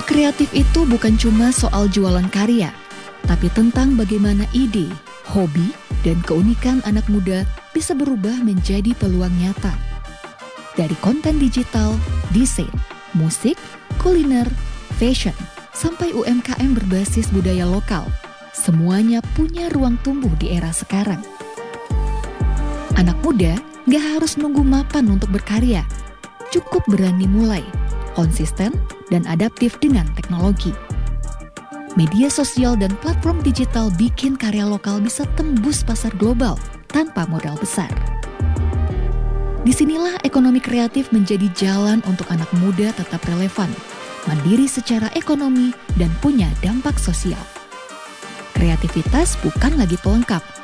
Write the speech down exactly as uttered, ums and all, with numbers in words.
Kreatif itu bukan cuma soal jualan karya, tapi tentang bagaimana ide, hobi, dan keunikan anak muda bisa berubah menjadi peluang nyata. Dari konten digital, desain, musik, kuliner, fashion, sampai U M K M berbasis budaya lokal, semuanya punya ruang tumbuh di era sekarang. Anak muda gak harus nunggu mapan untuk berkarya, cukup berani mulai, konsisten, dan adaptif dengan teknologi. Media sosial dan platform digital bikin karya lokal bisa tembus pasar global tanpa modal besar. Disinilah ekonomi kreatif menjadi jalan untuk anak muda tetap relevan, mandiri secara ekonomi, dan punya dampak sosial. Kreativitas bukan lagi pelengkap,